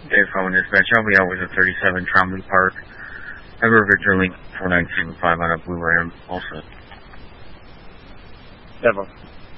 Air phone dispatch, I'll be out with a 37 Trombley Park. Ever Victor Link 4975 on a Blue Ram, also. Devil.